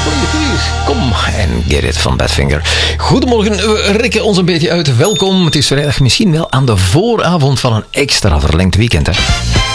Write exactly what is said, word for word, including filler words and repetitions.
Kom en get it van Badfinger. Goedemorgen, we rekken ons een beetje uit. Welkom, het is vrijdag misschien wel aan de vooravond van een extra verlengd weekend, hè.